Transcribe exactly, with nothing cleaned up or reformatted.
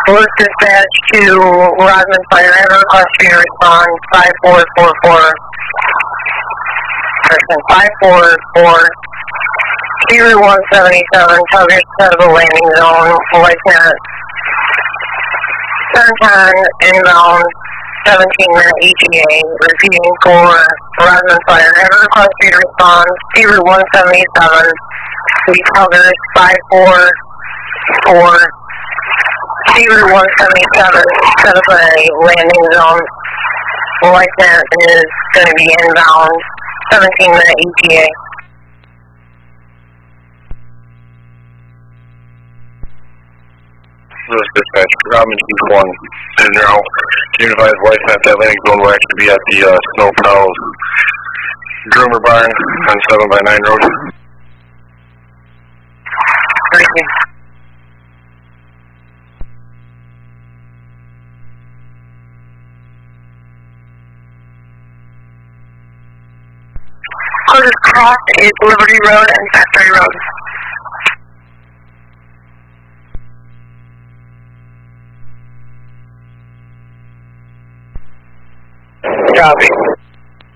Work dispatch to Rodman Fire, have a request for your response, five four four four. Person five four four. Key one seventy-seven, target set of a landing zone, license. Centon, inbound, seventeen minute E T A, repeating for Rodman Fire, have a request for your response, Key one seventy-seven. We covered five four four. Key one seventy-seven, set up a landing zone. License is going to be inbound, seventeen minute E T A. Rose dispatch, Rodman Keith one, and now unified license at that landing zone will actually be at the uh, Snow Pals Groomer Barn on seven by nine Road. Thank you. Closest cross is Liberty Road and Factory Road. Copy.